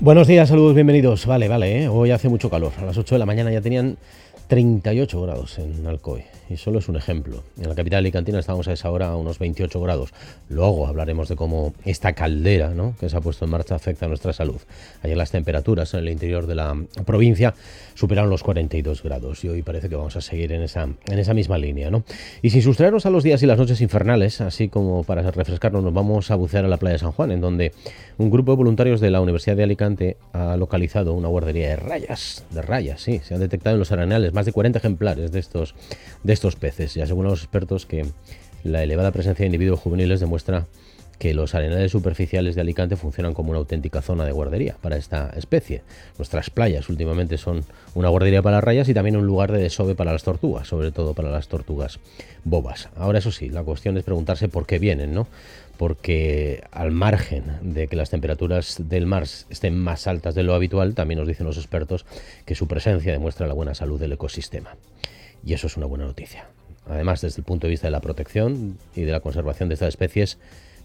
Buenos días, saludos, bienvenidos. Vale, hoy hace mucho calor. A las 8 de la mañana ya tenían 38 grados en Alcoy. Y solo es un ejemplo. En la capital alicantina estamos a esa hora a unos 28 grados. Luego hablaremos de cómo esta caldera, ¿no?, que se ha puesto en marcha afecta a nuestra salud. Ayer las temperaturas en el interior de la provincia superaron los 42 grados y hoy parece que vamos a seguir en esa misma línea, ¿no? Y sin sustraernos a los días y las noches infernales, así como para refrescarnos, nos vamos a bucear a la playa de San Juan, en donde un grupo de voluntarios de la Universidad de Alicante ha localizado una guardería de rayas, sí. Se han detectado en los arenales más de 40 ejemplares de estos peces, y aseguran los expertos que la elevada presencia de individuos juveniles demuestra que los arenales superficiales de Alicante funcionan como una auténtica zona de guardería para esta especie. Nuestras playas últimamente son una guardería para las rayas y también un lugar de desove para las tortugas, sobre todo para las tortugas bobas. Ahora, eso sí, la cuestión es preguntarse por qué vienen, ¿no? Porque al margen de que las temperaturas del mar estén más altas de lo habitual, también nos dicen los expertos que su presencia demuestra la buena salud del ecosistema. Y eso es una buena noticia. Además, desde el punto de vista de la protección y de la conservación de estas especies,